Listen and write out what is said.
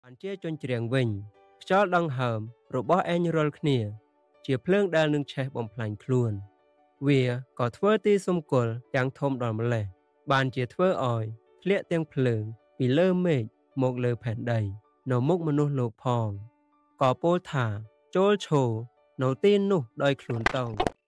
បានជាជញ្ជ្រៀងវិញខ្យល់ដង្ហើមរបស់អេញរលគ្នាជាភ្លើងដែលនឹងឆេះបំផ្លាញខ្លួនវាក៏ធ្វើទីសំគុលទាំងធំដល់ម្លេះបានជាធ្វើឲ្យធ្លាក់ទាំងភ្លើងពីលើមេឃមកលើផែនដីនៅមុខមនុស្សលោកផងក៏ពោលថាចូលឈរនៅទីនោះដោយខ្លួនទៅ